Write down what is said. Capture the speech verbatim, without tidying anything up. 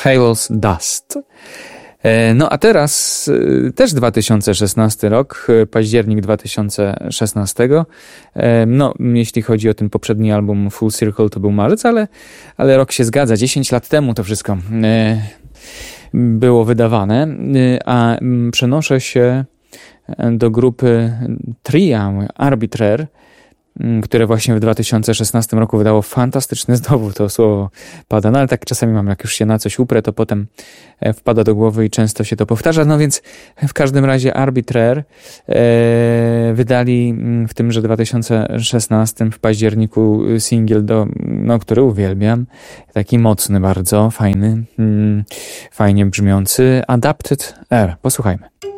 Halos Dust. No a teraz też dwa tysiące szesnasty rok, październik dwa tysiące szesnastego. No, jeśli chodzi o ten poprzedni album Full Circle, to był marzec, ale, ale rok się zgadza. dziesięć lat temu to wszystko było wydawane, a przenoszę się do grupy Tria Arbitraire, które właśnie w dwa tysiące szesnastym roku wydało fantastyczny, znowu to słowo pada, no ale tak czasami mam, jak już się na coś uprę, to potem wpada do głowy i często się to powtarza, no więc w każdym razie Arbitraire e, wydali w tymże dwa tysiące szesnastym w październiku singiel, do, no, który uwielbiam, taki mocny bardzo, fajny, mm, fajnie brzmiący, Adapted Air. Posłuchajmy.